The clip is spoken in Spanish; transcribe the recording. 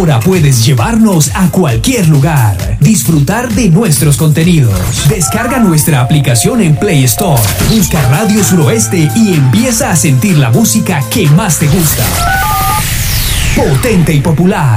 Ahora puedes llevarnos a cualquier lugar, disfrutar de nuestros contenidos. Descarga nuestra aplicación en Play Store, busca Radio Suroeste y empieza a sentir la música que más te gusta. Potente y popular.